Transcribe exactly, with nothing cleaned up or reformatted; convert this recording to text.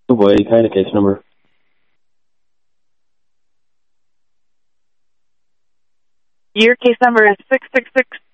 Oh boy, kind of case number. Your case number is six six six